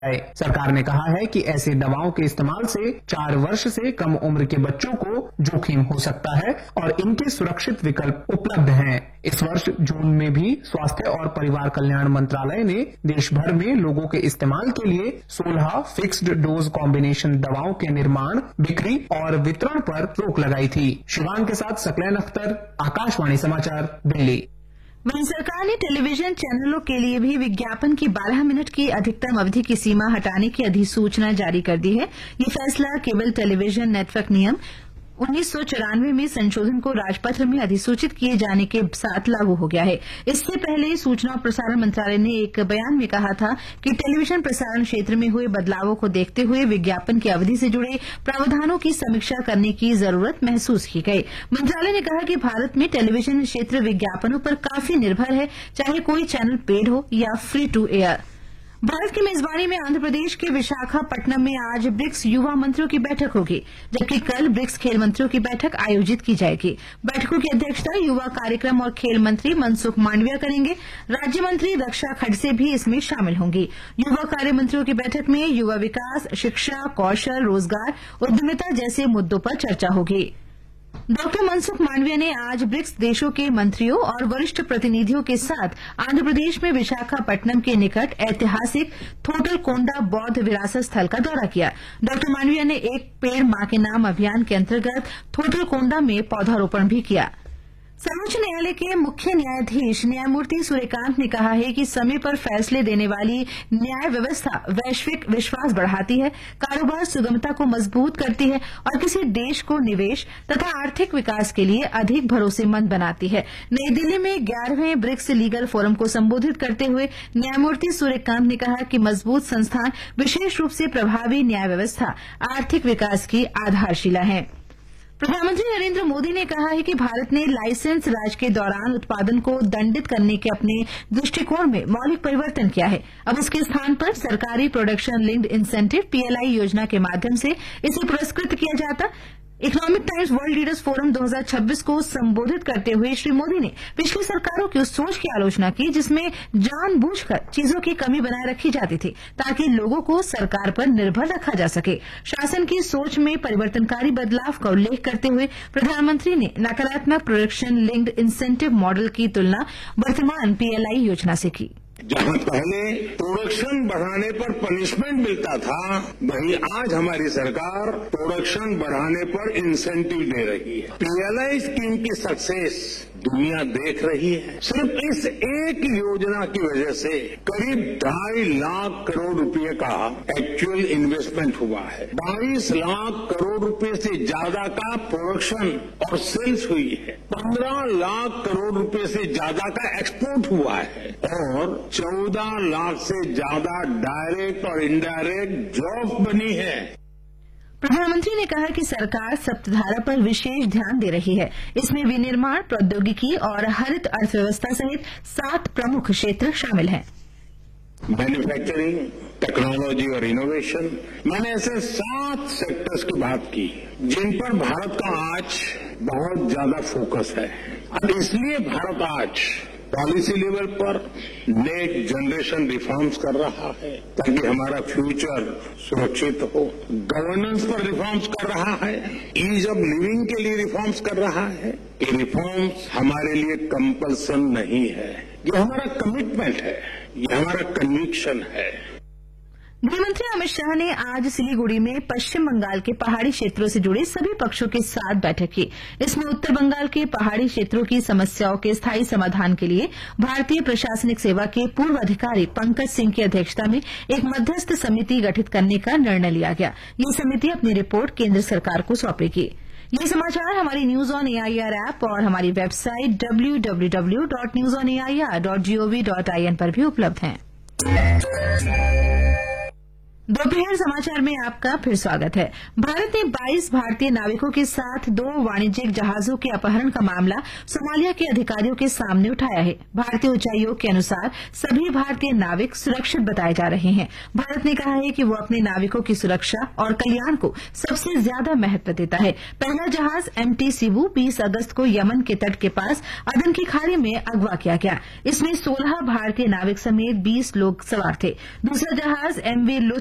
सरकार ने कहा है कि ऐसे दवाओं के इस्तेमाल से 4 वर्ष से कम उम्र के बच्चों को जोखिम हो सकता है और इनके सुरक्षित विकल्प उपलब्ध हैं। इस वर्ष जून में भी स्वास्थ्य और परिवार कल्याण मंत्रालय ने देश भर में लोगों के इस्तेमाल के लिए 16 फिक्स्ड डोज कॉम्बिनेशन दवाओं के निर्माण, बिक्री और वितरण पर रोक लगाई थी। शिवांग के साथ सकलैन अख्तर, आकाशवाणी समाचार, दिल्ली। वहीं सरकार ने टेलीविजन चैनलों के लिए भी विज्ञापन की 12 मिनट की अधिकतम अवधि की सीमा हटाने की अधिसूचना जारी कर दी है। ये फैसला केबल टेलीविजन नेटवर्क नियम 1994 में संशोधन को राजपत्र में अधिसूचित किए जाने के साथ लागू हो गया है। इससे पहले सूचना और प्रसारण मंत्रालय ने एक बयान में कहा था कि टेलीविजन प्रसारण क्षेत्र में हुए बदलावों को देखते हुए विज्ञापन की अवधि से जुड़े प्रावधानों की समीक्षा करने की जरूरत महसूस की गई। मंत्रालय ने कहा कि भारत में टेलीविजन क्षेत्र विज्ञापनों पर काफी निर्भर है, चाहे कोई चैनल पेड हो या फ्री टू एयर। भारत की मेजबानी में आंध्र प्रदेश के विशाखापट्टनम में आज ब्रिक्स युवा मंत्रियों की बैठक होगी, जबकि कल ब्रिक्स खेल मंत्रियों की बैठक आयोजित की जाएगी। बैठकों की अध्यक्षता युवा कार्यक्रम और खेल मंत्री मनसुख मांडविया करेंगे। राज्य मंत्री रक्षा खडसे भी इसमें शामिल होंगी। युवा कार्य मंत्रियों की बैठक में युवा विकास, शिक्षा, कौशल, रोजगार, उद्यमिता जैसे मुद्दों पर चर्चा होगी। डॉक्टर मनसुख मांडविया ने आज ब्रिक्स देशों के मंत्रियों और वरिष्ठ प्रतिनिधियों के साथ आंध्र प्रदेश में विशाखापट्टनम के निकट ऐतिहासिक थोटलकोंडा बौद्ध विरासत स्थल का दौरा किया। डॉक्टर मांडविया ने एक पेड़ मां के नाम अभियान के अंतर्गत थोटलकोंडा में पौधारोपण भी किया। सर्वोच्च न्यायालय के मुख्य न्यायाधीश न्यायमूर्ति सूर्यकांत ने कहा है कि समय पर फैसले देने वाली न्याय व्यवस्था वैश्विक विश्वास बढ़ाती है, कारोबार सुगमता को मजबूत करती है और किसी देश को निवेश तथा आर्थिक विकास के लिए अधिक भरोसेमंद बनाती है। नई दिल्ली में 11वें ब्रिक्स लीगल फोरम को संबोधित करते हुए न्यायमूर्ति सूर्यकांत ने कहा कि मजबूत संस्थान, विशेष रूप से प्रभावी न्याय व्यवस्था, आर्थिक विकास की आधारशिला है। प्रधानमंत्री नरेंद्र मोदी ने कहा है कि भारत ने लाइसेंस राज के दौरान उत्पादन को दंडित करने के अपने दृष्टिकोण में मौलिक परिवर्तन किया है। अब इसके स्थान पर सरकारी प्रोडक्शन लिंक्ड इंसेंटिव PLI योजना के माध्यम से इसे पुरस्कृत किया जाता। Economic times world leaders forum 2026 को संबोधित करते हुए श्री मोदी ने पिछली सरकारों की उस सोच की आलोचना की जिसमें जानबूझकर चीजों की कमी बनाए रखी जाती थी ताकि लोगों को सरकार पर निर्भर रखा जा सके। शासन की सोच में परिवर्तनकारी बदलाव का उल्लेख करते हुए प्रधानमंत्री ने नकारात्मक प्रोडक्शन लिंक्ड इंसेंटिव मॉडल की तुलना वर्तमान PLI योजना से की। जहां पहले प्रोडक्शन बढ़ाने पर पनिशमेंट मिलता था, वहीं आज हमारी सरकार प्रोडक्शन बढ़ाने पर इंसेंटिव दे रही है। PLI स्कीम की सक्सेस दुनिया देख रही है। सिर्फ इस एक योजना की वजह से करीब 2.5 लाख करोड़ रुपए का एक्चुअल इन्वेस्टमेंट हुआ है। 22 लाख करोड़ रुपए से ज्यादा का प्रोडक्शन और सेल्स हुई है। 15 लाख करोड़ रुपए से ज्यादा का एक्सपोर्ट हुआ है और 14 लाख से ज्यादा डायरेक्ट और इनडायरेक्ट जॉब बनी है। प्रधानमंत्री ने कहा कि सरकार सप्तधारा पर विशेष ध्यान दे रही है। इसमें विनिर्माण, प्रौद्योगिकी और हरित अर्थव्यवस्था सहित 7 प्रमुख क्षेत्र शामिल हैं। मैन्युफैक्चरिंग, टेक्नोलॉजी और इनोवेशन, मैंने ऐसे 7 सेक्टर्स की बात की जिन पर भारत का आज बहुत ज्यादा फोकस है और इसलिए भारत आज पॉलिसी लेवल पर नेक्स्ट जनरेशन रिफॉर्म्स कर रहा है ताकि हमारा फ्यूचर सुरक्षित हो। गवर्नेंस पर रिफॉर्म्स कर रहा है, ईज ऑफ लिविंग के लिए रिफॉर्म्स कर रहा है। ये रिफॉर्म्स हमारे लिए कंपल्सन नहीं है, ये हमारा कमिटमेंट है, ये हमारा कन्विक्शन है। गृहमंत्री अमित शाह ने आज सिलीगुड़ी में पश्चिम बंगाल के पहाड़ी क्षेत्रों से जुड़े सभी पक्षों के साथ बैठक की। इसमें उत्तर बंगाल के पहाड़ी क्षेत्रों की समस्याओं के स्थायी समाधान के लिए भारतीय प्रशासनिक सेवा के पूर्व अधिकारी पंकज सिंह की अध्यक्षता में एक मध्यस्थ समिति गठित करने का निर्णय लिया गया। ये समिति अपनी रिपोर्ट केंद्र सरकार को सौंपेगी। ये समाचार हमारी न्यूज ऑन AIR ऐप और हमारी वेबसाइट www.newsonair.gov.in पर भी उपलब्ध हैं। दोपहर समाचार में आपका फिर स्वागत है। भारत ने 22 भारतीय नाविकों के साथ 2 वाणिज्यिक जहाजों के अपहरण का मामला सोमालिया के अधिकारियों के सामने उठाया है। भारतीय उच्चायोग के अनुसार सभी भारतीय नाविक सुरक्षित बताए जा रहे हैं। भारत ने कहा है कि वो अपने नाविकों की सुरक्षा और कल्याण को सबसे ज्यादा महत्व देता है। पहला जहाज MT सिबू 20 अगस्त को यमन के तट के पास अदन की खाड़ी में अगवा किया गया। इसमें 16 भारतीय नाविक समेत 20 लोग सवार थे। दूसरा जहाज MV